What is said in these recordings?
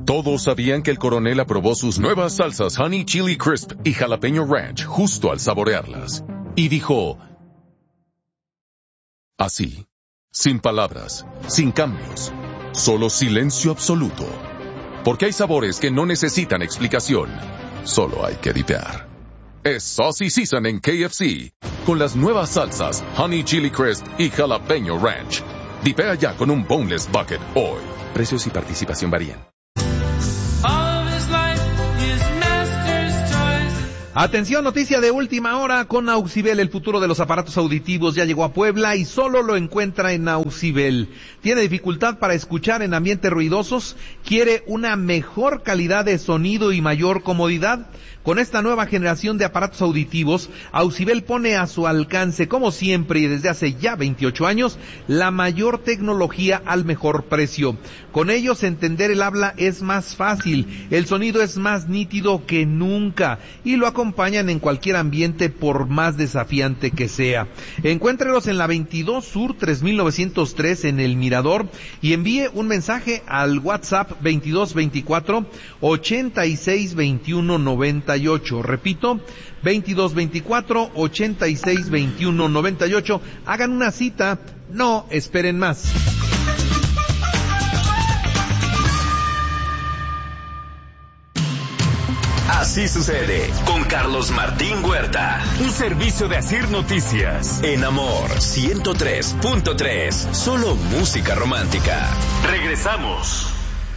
Todos sabían que el coronel aprobó sus nuevas salsas Honey Chili Crisp y Jalapeño Ranch justo al saborearlas. Y dijo, así, sin palabras, sin cambios, solo silencio absoluto. Porque hay sabores que no necesitan explicación, solo hay que dipear. Es Saucy Season en KFC, con las nuevas salsas Honey Chili Crisp y Jalapeño Ranch. Dipea ya con un Boneless Bucket hoy. Precios y participación varían. Atención, noticia de última hora con Auxibel. El futuro de los aparatos auditivos ya llegó a Puebla y solo lo encuentra en Auxibel. ¿Tiene dificultad para escuchar en ambientes ruidosos? ¿Quiere una mejor calidad de sonido y mayor comodidad? Con esta nueva generación de aparatos auditivos, Auxibel pone a su alcance, como siempre y desde hace ya 28 años, la mayor tecnología al mejor precio. Con ellos entender el habla es más fácil, el sonido es más nítido que nunca y lo acompañan en cualquier ambiente por más desafiante que sea. Encuéntrelos en la 22 Sur 3903 en El Mirador y envíe un mensaje al WhatsApp 2224 862198. Repito, 2224 862198. Hagan una cita, no esperen más. Así sucede con Carlos Martín Huerta. Un servicio de Asir Noticias. En Amor 103.3. Solo música romántica. Regresamos.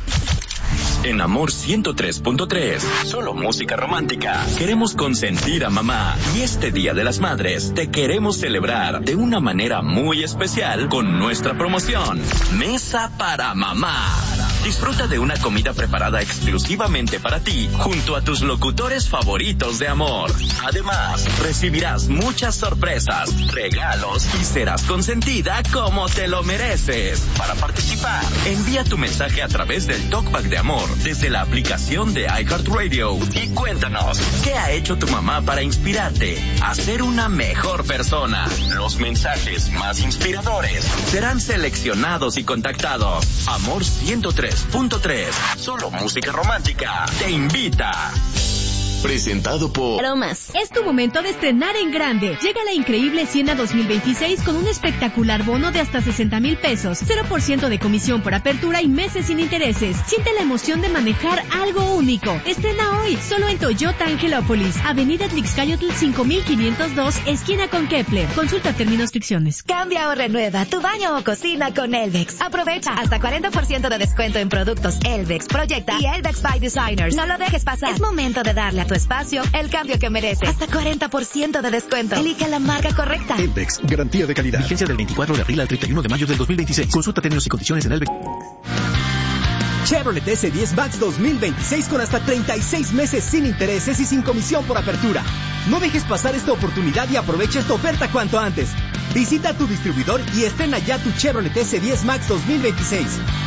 En Amor 103.3, solo música romántica. Queremos consentir a mamá y este Día de las Madres te queremos celebrar de una manera muy especial con nuestra promoción Mesa para Mamá. Disfruta de una comida preparada exclusivamente para ti junto a tus locutores favoritos de Amor. Además, recibirás muchas sorpresas, regalos y serás consentida como te lo mereces. Para participar, envía tu mensaje a través del Talkback de Amor desde la aplicación de iHeartRadio y cuéntanos qué ha hecho tu mamá para inspirarte a ser una mejor persona. Los mensajes más inspiradores serán seleccionados y contactados. Amor 103.3, solo música romántica, te invita. Presentado por Aromas. Es tu momento de estrenar en grande. Llega la increíble Siena 2026 con un espectacular bono de hasta 60,000 pesos, 0% de comisión por apertura y meses sin intereses. Siente la emoción de manejar algo único. Estrena hoy, solo en Toyota Angelópolis, Avenida Tlaxcayotl 5502, esquina con Kepler. Consulta términos, restricciones. Cambia o renueva tu baño o cocina con Elvex. Aprovecha hasta 40% de descuento en productos Elvex, Proyecta y Elvex by Designers. No lo dejes pasar. Es momento de darle a tu espacio el cambio que merece. Hasta 40% de descuento. Elige la marca correcta. Elvex, garantía de calidad. Vigencia del 24 de abril al 31 de mayo del 2026. Consulta términos y condiciones en Elvex. Chevrolet S10 Max 2026 con hasta 36 meses sin intereses y sin comisión por apertura. No dejes pasar esta oportunidad y aprovecha esta oferta cuanto antes. Visita tu distribuidor y estrena ya tu Chevrolet S10 Max 2026.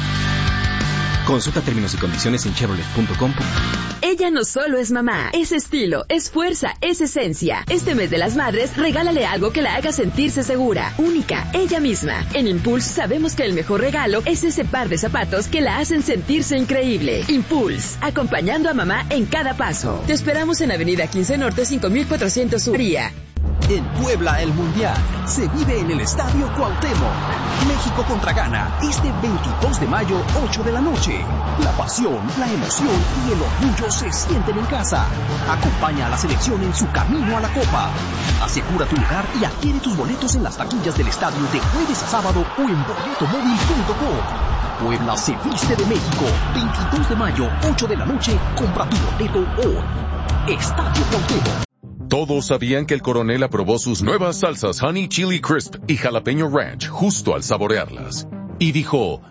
Consulta términos y condiciones en chevrolet.com. Ella no solo es mamá, es estilo, es fuerza, es esencia. Este mes de las madres, regálale algo que la haga sentirse segura, única, ella misma. En Impulse sabemos que el mejor regalo es ese par de zapatos que la hacen sentirse increíble. Impulse, acompañando a mamá en cada paso. Te esperamos en Avenida 15 Norte 5400 Sur. En Puebla, el Mundial se vive en el Estadio Cuauhtémoc. México contra Ghana, este 22 de mayo, 8 de la noche. La pasión, la emoción y el orgullo se sienten en casa. Acompaña a la selección en su camino a la Copa. Asegura tu lugar y adquiere tus boletos en las taquillas del estadio de jueves a sábado o en boletomóvil.com. Puebla se viste de México. 22 de mayo, 8 de la noche. Compra tu boleto hoy. Estadio Cuauhtémoc. Todos sabían que el coronel aprobó sus nuevas salsas Honey Chili Crisp y Jalapeño Ranch justo al saborearlas. Y dijo,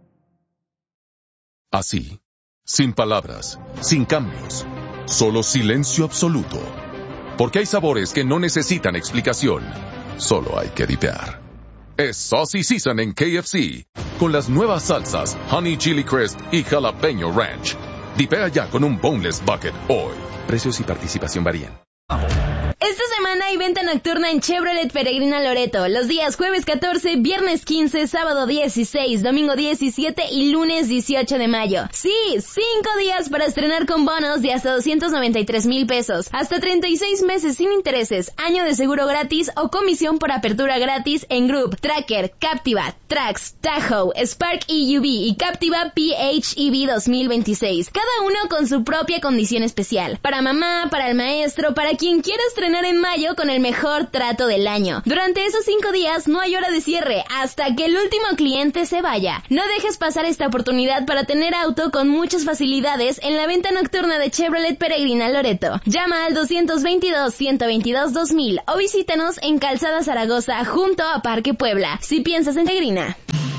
así, sin palabras, sin cambios, solo silencio absoluto. Porque hay sabores que no necesitan explicación, solo hay que dipear. Es Saucy Season en KFC, con las nuevas salsas Honey Chili Crisp y Jalapeño Ranch. Dipea ya con un Boneless Bucket hoy. Precios y participación varían. Esta semana hay venta nocturna en Chevrolet Peregrina Loreto, los días jueves 14, viernes 15, sábado 16, domingo 17 y lunes 18 de mayo. Sí, 5 días para estrenar con bonos de hasta 293,000 pesos, hasta 36 meses sin intereses, año de seguro gratis o comisión por apertura gratis en Group, Tracker, Captiva, Trax, Tahoe, Spark EUV y Captiva PHEV 2026, cada uno con su propia condición especial. Para mamá, para el maestro, para quien quiera estrenar en mayo con el mejor trato del año. Durante esos 5 días no hay hora de cierre hasta que el último cliente se vaya. No dejes pasar esta oportunidad para tener auto con muchas facilidades en la venta nocturna de Chevrolet Peregrina Loreto. Llama al 222-122-2000 o visítanos en Calzada Zaragoza junto a Parque Puebla. Si piensas en Peregrina.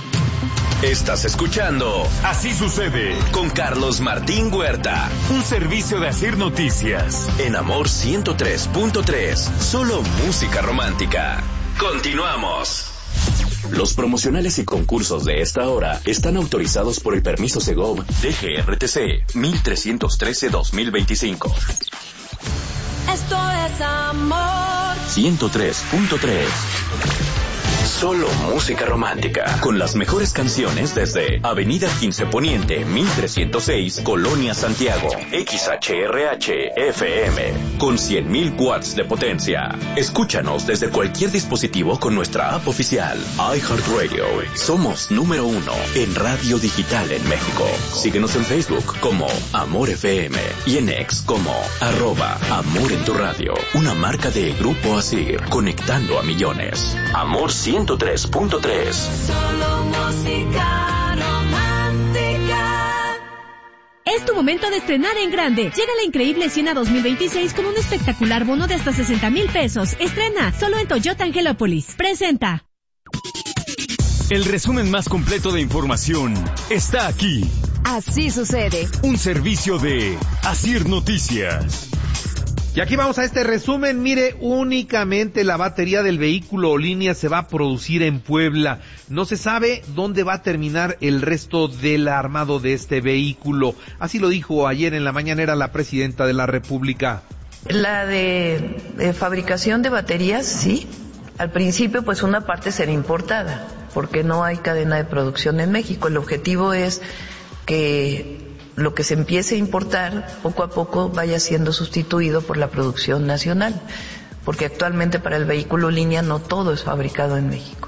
Estás escuchando Así Sucede con Carlos Martín Huerta. Un servicio de Asir Noticias. En Amor 103.3. Solo música romántica. Continuamos. Los promocionales y concursos de esta hora están autorizados por el permiso Segov DGRTC 1313-2025. Esto es Amor 103.3. Solo música romántica, con las mejores canciones desde Avenida 15 Poniente, 1306, Colonia Santiago, XHRH FM, con 100,000 watts de potencia. Escúchanos desde cualquier dispositivo con nuestra app oficial, iHeartRadio. Somos número 1 en radio digital en México. Síguenos en Facebook como Amor FM y en X como @Amor en tu radio. Una marca de Grupo Asir, conectando a millones. Amor 103.3. Solo música romántica. Es tu momento de estrenar en grande. Llega la increíble Siena 2026 con un espectacular bono de hasta 60,000 pesos. Estrena solo en Toyota Angelópolis. Presenta. El resumen más completo de información está aquí. Así sucede. Un servicio de Asir Noticias. Y aquí vamos a este resumen. Mire, únicamente la batería del vehículo o línea se va a producir en Puebla. No se sabe dónde va a terminar el resto del armado de este vehículo. Así lo dijo ayer en la mañanera la presidenta de la República. La de fabricación de baterías, sí. Al principio, pues una parte será importada, porque no hay cadena de producción en México. El objetivo es que lo que se empiece a importar poco a poco vaya siendo sustituido por la producción nacional, porque actualmente para el vehículo línea no todo es fabricado en México.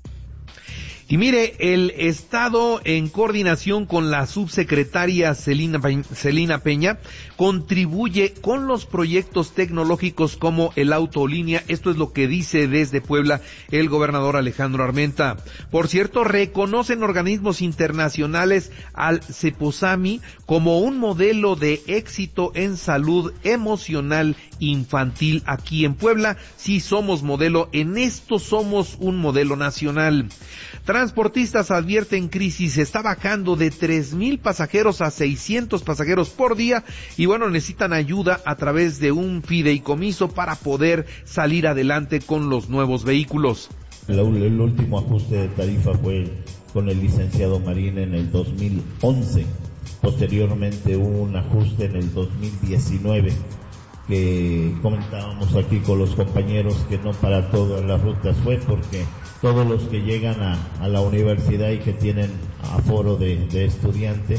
Y mire, el Estado, en coordinación con la subsecretaria Celina Peña, contribuye con los proyectos tecnológicos como el autolínea. Esto es lo que dice desde Puebla el gobernador Alejandro Armenta. Por cierto, reconocen organismos internacionales al CEPOSAMI como un modelo de éxito en salud emocional infantil aquí en Puebla. Sí somos modelo, en esto somos un modelo nacional. Transportistas advierten crisis, está bajando de 3,000 pasajeros a 600 pasajeros por día y bueno, necesitan ayuda a través de un fideicomiso para poder salir adelante con los nuevos vehículos. El último ajuste de tarifa fue con el licenciado Marín en el 2011, posteriormente hubo un ajuste en el 2019. Que comentábamos aquí con los compañeros que no para todas las rutas fue, porque todos los que llegan a la universidad y que tienen aforo de estudiante.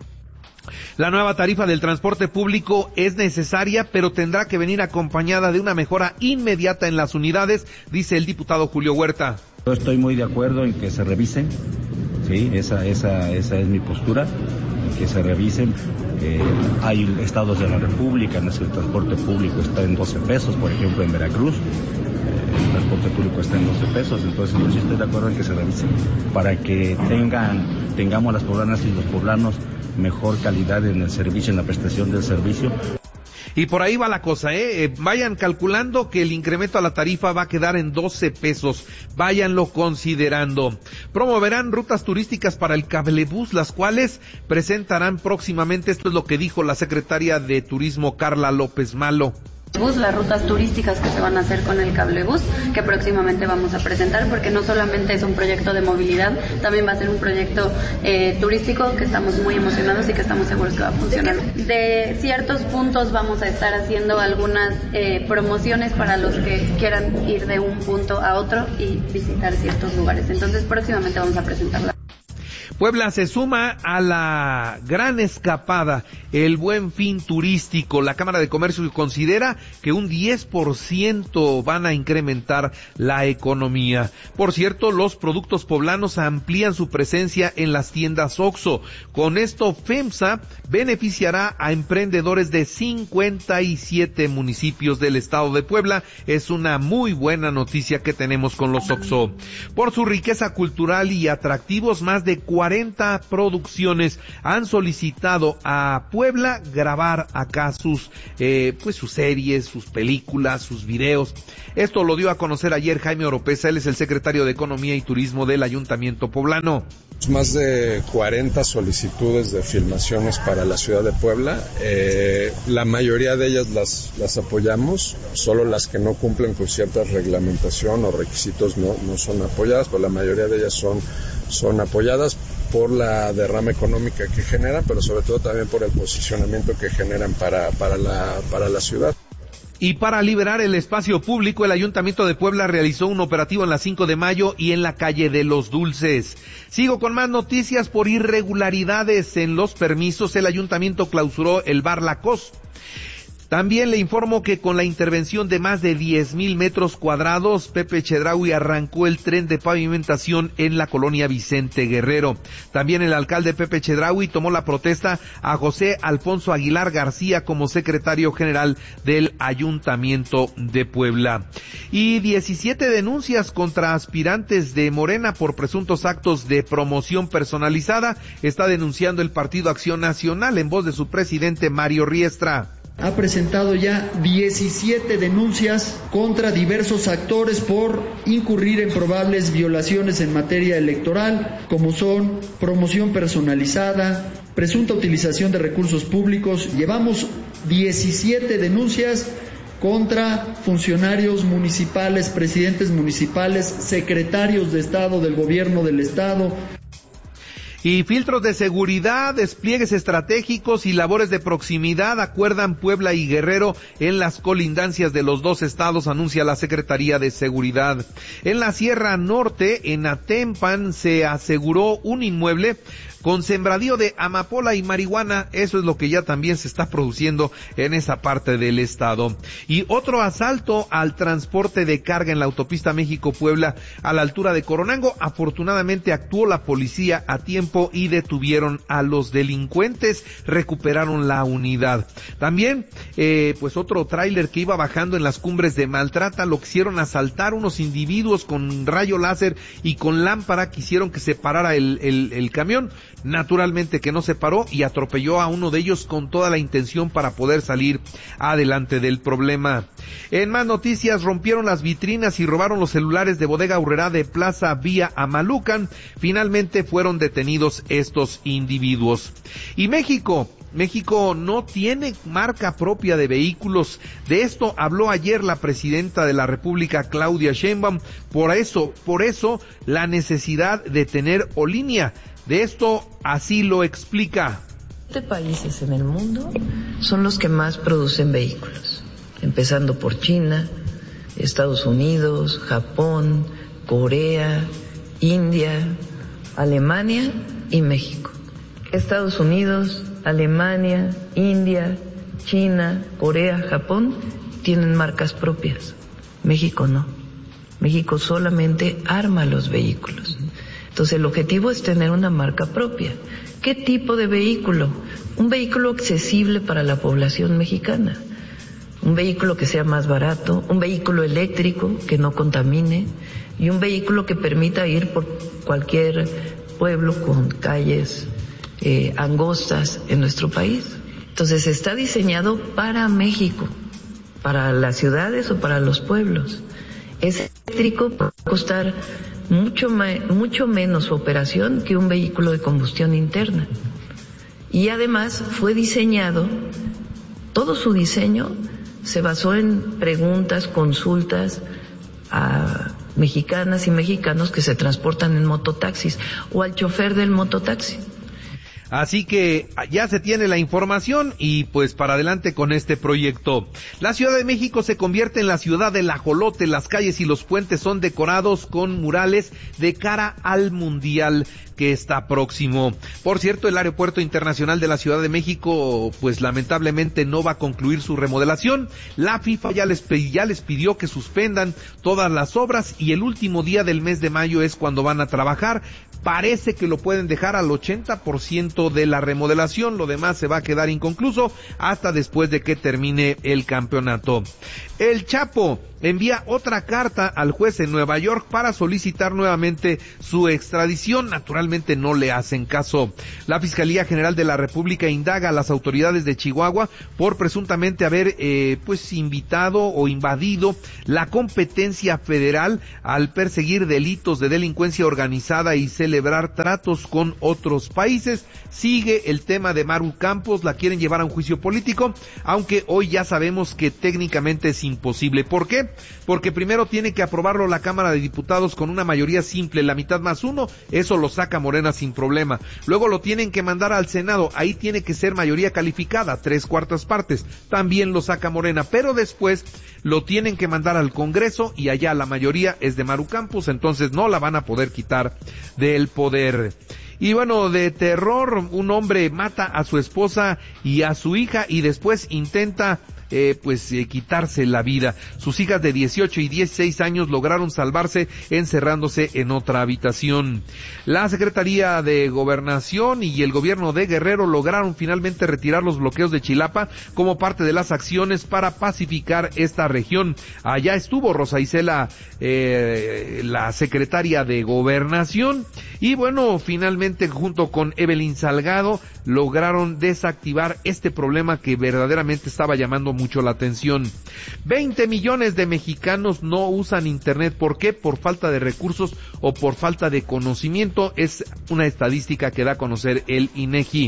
La nueva tarifa del transporte público es necesaria, pero tendrá que venir acompañada de una mejora inmediata en las unidades, dice el diputado Julio Huerta. Yo estoy muy de acuerdo en que se revisen, sí, esa es mi postura, que se revisen. Hay estados de la República en el transporte público está en 12 pesos, por ejemplo en Veracruz, el transporte público está en 12 pesos, entonces yo sí estoy de acuerdo en que se revisen para que tengamos las poblanas y los poblanos mejor calidad en el servicio, en la prestación del servicio. Y por ahí va la cosa, vayan calculando que el incremento a la tarifa va a quedar en 12 pesos, váyanlo considerando. Promoverán rutas turísticas para el cablebús, las cuales presentarán próximamente, esto es lo que dijo la secretaria de Turismo Carla López Malo. Las rutas turísticas que se van a hacer con el cablebús, que próximamente vamos a presentar, porque no solamente es un proyecto de movilidad, también va a ser un proyecto turístico que estamos muy emocionados y que estamos seguros que va a funcionar. De ciertos puntos vamos a estar haciendo algunas promociones para los que quieran ir de un punto a otro y visitar ciertos lugares. Entonces próximamente vamos a presentarla. Puebla se suma a la gran escapada, el Buen Fin turístico. La Cámara de Comercio considera que un 10% van a incrementar la economía. Por cierto, los productos poblanos amplían su presencia en las tiendas OXXO. Con esto, FEMSA beneficiará a emprendedores de 57 municipios del estado de Puebla. Es una muy buena noticia que tenemos con los OXXO. Por su riqueza cultural y atractivos, más de 40 producciones han solicitado a Puebla grabar acá sus series, sus películas, sus videos. Esto lo dio a conocer ayer Jaime Oropesa, él es el secretario de Economía y Turismo del Ayuntamiento poblano. Más de 40 solicitudes de filmaciones para la ciudad de Puebla. La mayoría de ellas las apoyamos, solo las que no cumplen con cierta reglamentación o requisitos no son apoyadas, pero la mayoría de ellas son apoyadas por la derrama económica que generan, pero sobre todo también por el posicionamiento que generan para la ciudad. Y para liberar el espacio público, el Ayuntamiento de Puebla realizó un operativo en la 5 de mayo y en la calle de los Dulces. Sigo con más noticias. Por irregularidades en los permisos, el Ayuntamiento clausuró el bar La Cos. También le informo que con la intervención de más de 10,000 metros cuadrados, Pepe Chedraui arrancó el tren de pavimentación en la colonia Vicente Guerrero. También el alcalde Pepe Chedraui tomó la protesta a José Alfonso Aguilar García como secretario general del Ayuntamiento de Puebla. Y 17 denuncias contra aspirantes de Morena por presuntos actos de promoción personalizada está denunciando el Partido Acción Nacional en voz de su presidente Mario Riestra. Ha presentado ya 17 denuncias contra diversos actores por incurrir en probables violaciones en materia electoral, como son promoción personalizada, presunta utilización de recursos públicos. Llevamos 17 denuncias contra funcionarios municipales, presidentes municipales, secretarios de Estado del gobierno del Estado. Y filtros de seguridad, despliegues estratégicos y labores de proximidad acuerdan Puebla y Guerrero en las colindancias de los dos estados, anuncia la Secretaría de Seguridad. En la Sierra Norte, en Atempan, se aseguró un inmueble con sembradío de amapola y marihuana. Eso es lo que ya también se está produciendo en esa parte del estado. Y otro asalto al transporte de carga en la autopista México-Puebla a la altura de Coronango. Afortunadamente actuó la policía a tiempo y detuvieron a los delincuentes, recuperaron la unidad. También, otro tráiler que iba bajando en las cumbres de Maltrata, lo quisieron asaltar unos individuos con rayo láser y con lámpara, quisieron que se parara el camión. Naturalmente que no se paró y atropelló a uno de ellos con toda la intención para poder salir adelante del problema. En más noticias, rompieron las vitrinas y robaron los celulares de Bodega Aurrerá de Plaza Vía Amalucan. Finalmente fueron detenidos estos individuos. Y México no tiene marca propia de vehículos. De esto habló ayer la presidenta de la República, Claudia Sheinbaum. Por eso la necesidad de tener Olinia. De esto así lo explica. 7 países en el mundo son los que más producen vehículos, empezando por China, Estados Unidos, Japón, Corea, India, Alemania y México. Estados Unidos, Alemania, India, China, Corea, Japón tienen marcas propias. México no. México solamente arma los vehículos. Entonces el objetivo es tener una marca propia. ¿Qué tipo de vehículo? Un vehículo accesible para la población mexicana. Un vehículo que sea más barato, un vehículo eléctrico que no contamine y un vehículo que permita ir por cualquier pueblo con calles angostas en nuestro país. Entonces está diseñado para México, para las ciudades o para los pueblos. Es eléctrico, puede costar mucho menos su operación que un vehículo de combustión interna. Y además fue diseñado, todo su diseño se basó en preguntas, consultas a mexicanas y mexicanos que se transportan en mototaxis o al chofer del mototaxi. Así que ya se tiene la información y pues para adelante con este proyecto. La Ciudad de México se convierte en la ciudad del ajolote. Las calles y los puentes son decorados con murales de cara al Mundial que está próximo. Por cierto, el Aeropuerto Internacional de la Ciudad de México pues lamentablemente no va a concluir su remodelación. La FIFA ya les pidió que suspendan todas las obras y el último día del mes de mayo es cuando van a trabajar. Parece que lo pueden dejar al 80% de la remodelación, lo demás se va a quedar inconcluso hasta después de que termine el campeonato. El Chapo envía otra carta al juez en Nueva York para solicitar nuevamente su extradición. Naturalmente no le hacen caso. La Fiscalía General de la República indaga a las autoridades de Chihuahua por presuntamente haber invitado o invadido la competencia federal al perseguir delitos de delincuencia organizada y celebrar tratos con otros países. Sigue el tema de Maru Campos, la quieren llevar a un juicio político, aunque hoy ya sabemos que técnicamente es imposible. ¿Por qué? Porque primero tiene que aprobarlo la Cámara de Diputados con una mayoría simple, la mitad más uno, eso lo saca Morena sin problema. Luego lo tienen que mandar al Senado, ahí tiene que ser mayoría calificada, 3/4 partes, también lo saca Morena, pero después lo tienen que mandar al Congreso y allá la mayoría es de Maru Campos, entonces no la van a poder quitar del poder. Y bueno, de terror, un hombre mata a su esposa y a su hija y después intenta quitarse la vida. Sus hijas de 18 y 16 años lograron salvarse encerrándose en otra habitación. La Secretaría de Gobernación y el gobierno de Guerrero lograron finalmente retirar los bloqueos de Chilapa como parte de las acciones para pacificar esta región. Allá estuvo Rosa Isela, la secretaria de Gobernación, y bueno, finalmente junto con Evelyn Salgado lograron desactivar este problema que verdaderamente estaba llamando mucho la atención. 20 millones de mexicanos no usan internet. ¿Por qué? Por falta de recursos o por falta de conocimiento. Es una estadística que da a conocer el INEGI.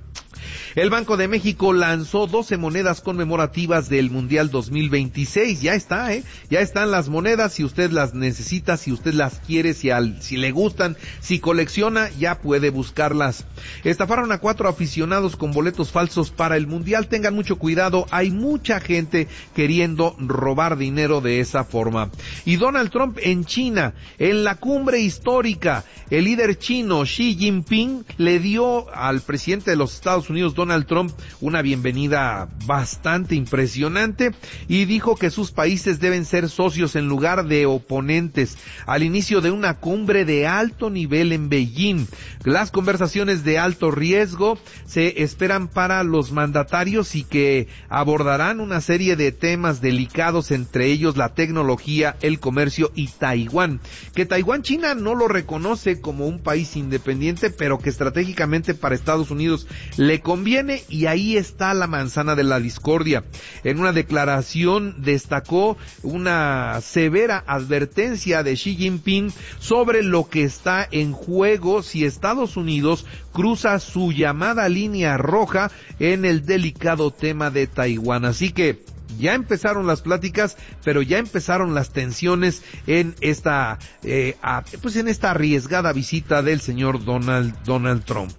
El Banco de México lanzó 12 monedas conmemorativas del Mundial 2026. Ya está, ya están las monedas. Si usted las necesita, si usted las quiere, si le gustan, si colecciona, ya puede buscarlas. Estafaron a 4 aficionados con boletos falsos para el Mundial. Tengan mucho cuidado, hay mucha gente queriendo robar dinero de esa forma. Y Donald Trump en China, en la cumbre histórica, el líder chino Xi Jinping le dio al presidente de los Estados Unidos, Donald Trump, una bienvenida bastante impresionante y dijo que sus países deben ser socios en lugar de oponentes al inicio de una cumbre de alto nivel en Beijing. Las conversaciones de alto riesgo se esperan para los mandatarios y que abordarán una serie de temas delicados, entre ellos la tecnología, el comercio y Taiwán. Que Taiwán, China no lo reconoce como un país independiente, pero que estratégicamente para Estados Unidos le conviene, y ahí está la manzana de la discordia. En una declaración destacó una severa advertencia de Xi Jinping sobre lo que está en juego si Estados Unidos cruza su llamada línea roja en el delicado tema de Taiwán. Así que ya empezaron las pláticas, pero ya empezaron las tensiones en esta en esta arriesgada visita del señor Donald Trump.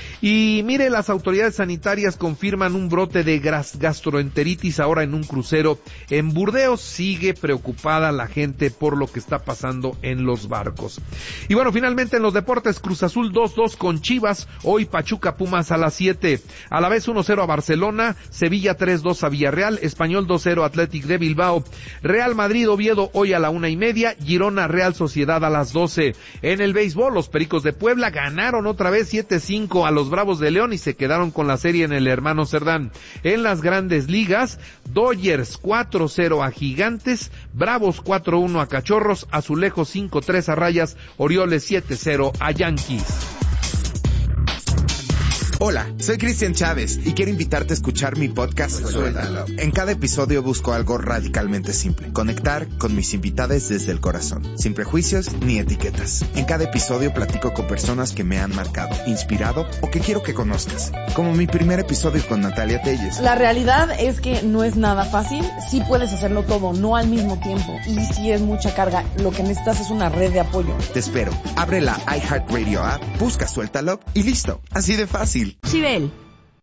Y mire, las autoridades sanitarias confirman un brote de gastroenteritis ahora en un crucero en Burdeos. Sigue preocupada la gente por lo que está pasando en los barcos. Y bueno, finalmente en los deportes, Cruz Azul 2-2 con Chivas. Hoy Pachuca Pumas a las 7. A la vez 1-0 a Barcelona, Sevilla 3-2 a Villarreal, Español 2-0 Athletic de Bilbao, Real Madrid Oviedo hoy a la 1:30, Girona Real Sociedad a las 12. En el béisbol, los Pericos de Puebla ganaron otra vez 7-5 a los Bravos de León y se quedaron con la serie en el Hermano Cerdán. En las Grandes Ligas, Dodgers 4-0 a Gigantes, Bravos 4-1 a Cachorros, Azulejos 5-3 a Rayas, Orioles 7-0 a Yankees. Hola, soy Cristian Chávez y quiero invitarte a escuchar mi podcast Suéltalo. En cada episodio busco algo radicalmente simple: conectar con mis invitados desde el corazón, sin prejuicios ni etiquetas. En cada episodio platico con personas que me han marcado, inspirado o que quiero que conozcas, como mi primer episodio con Natalia Telles. La realidad es que no es nada fácil. Sí puedes hacerlo todo, no al mismo tiempo, y sí es mucha carga. Lo que necesitas es una red de apoyo. Te espero. Abre la iHeartRadio app, busca Suéltalo y listo. Así de fácil. Chibel.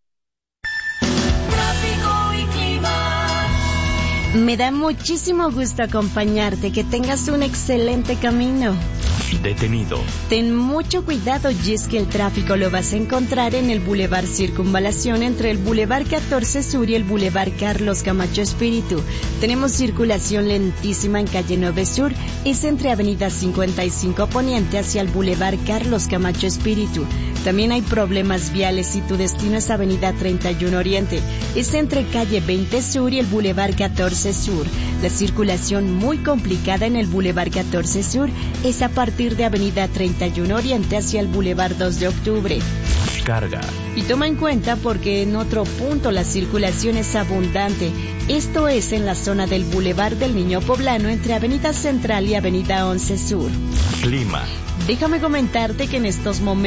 Me da muchísimo gusto acompañarte. Que tengas un excelente camino. Detenido. Ten mucho cuidado, y es que el tráfico lo vas a encontrar en el Boulevard Circunvalación entre el Boulevard 14 Sur y el Boulevard Carlos Camacho Espíritu. Tenemos circulación lentísima en calle 9 Sur, es entre Avenida 55 Poniente hacia el Boulevard Carlos Camacho Espíritu. También hay problemas viales si tu destino es Avenida 31 Oriente, es entre calle 20 Sur y el Boulevard 14 Sur. La circulación muy complicada en el Boulevard 14 Sur es a partir de Avenida 31 Oriente hacia el Boulevard 2 de Octubre. Carga. Y toma en cuenta porque en otro punto la circulación es abundante. Esto es en la zona del Boulevard del Niño Poblano entre Avenida Central y Avenida 11 Sur. Clima. Déjame comentarte que en estos momentos